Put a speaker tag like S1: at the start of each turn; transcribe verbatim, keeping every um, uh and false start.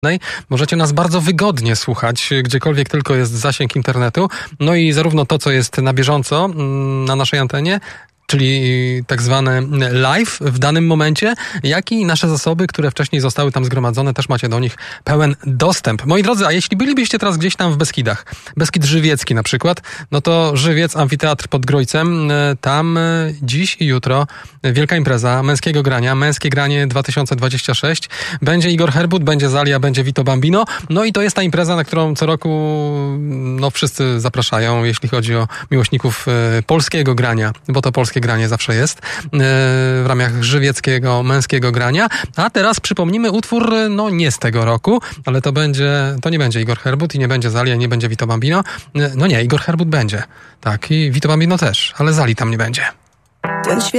S1: Możecie nas bardzo wygodnie słuchać, gdziekolwiek tylko jest zasięg internetu. No i zarówno to, co jest na bieżąco na naszej antenie, czyli tak zwane live w danym momencie, jak i nasze zasoby, które wcześniej zostały tam zgromadzone, też macie do nich pełen dostęp. Moi drodzy, a jeśli bylibyście teraz gdzieś tam w Beskidach, Beskid Żywiecki na przykład, no to Żywiec, Amfiteatr pod Grójcem, tam dziś i jutro wielka impreza męskiego grania, męskie granie dwa tysiące dwadzieścia sześć. Będzie Igor Herbut, będzie Zalia, będzie Vito Bambino. No i to jest ta impreza, na którą co roku no wszyscy zapraszają, jeśli chodzi o miłośników polskiego grania, bo to polskie granie zawsze jest w ramach żywieckiego, męskiego grania. A teraz przypomnimy utwór, no nie z tego roku, ale to będzie, to nie będzie Igor Herbut i nie będzie Zalia, nie będzie Vito Bambino. No nie, Igor Herbut będzie. Tak, i Vito Bambino też, ale Zali tam nie będzie.
S2: Ten świat